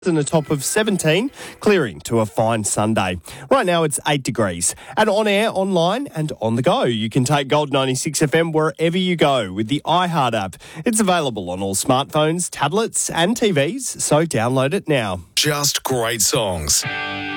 and a top of 17, clearing to a fine Sunday. Right now it's 8 degrees. And on air, online and on the go, you can take Gold 96 FM wherever you go with the iHeart app. It's available on all smartphones, tablets and TVs, so download it now. Just great songs.